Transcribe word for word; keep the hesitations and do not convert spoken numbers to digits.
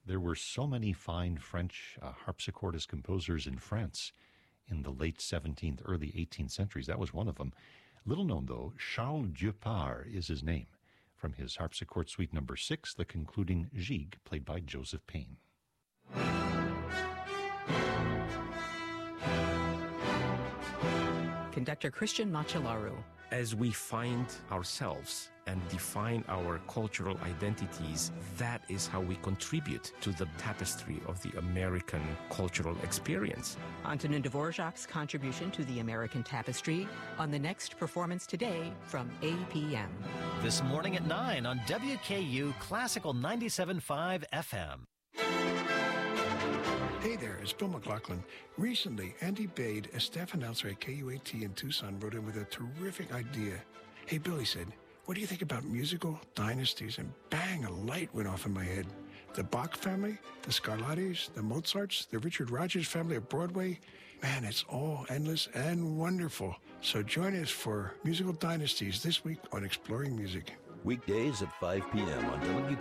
There were so many fine French uh, harpsichordist composers in France in the late seventeenth, early eighteenth centuries. That was one of them. Little known, though, Charles Dupart is his name. From his harpsichord suite number six, the concluding Gigue, played by Joseph Payne. Conductor Christian Macilaru. As we find ourselves and define our cultural identities, that is how we contribute to the tapestry of the American cultural experience. Antonin Dvorak's contribution to the American tapestry on the next Performance Today from A P M. This morning at nine on W K U Classical ninety-seven point five F M. Hey there, it's Bill McLaughlin. Recently, Andy Bade, a staff announcer at K U A T in Tucson, wrote in with a terrific idea. Hey, Bill, he said, what do you think about musical dynasties? And bang, a light went off in my head. The Bach family, the Scarlattis, the Mozarts, the Richard Rodgers family of Broadway. Man, it's all endless and wonderful. So join us for Musical Dynasties this week on Exploring Music. Weekdays at five p.m. on W K U.